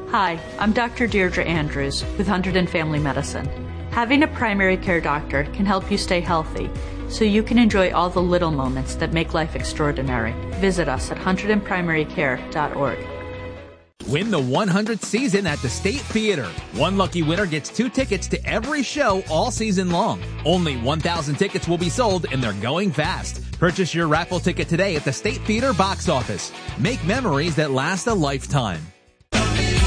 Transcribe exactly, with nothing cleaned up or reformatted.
Hi, I'm Doctor Deirdre Andrews with Hunterdon Family Medicine. Having a primary care doctor can help you stay healthy, so you can enjoy all the little moments that make life extraordinary. Visit us at hunterdon primary care dot org. Win the one hundredth season at the State Theater. One lucky winner gets two tickets to every show all season long. Only one thousand tickets will be sold, and they're going fast. Purchase your raffle ticket today at the State Theater box office. Make memories that last a lifetime.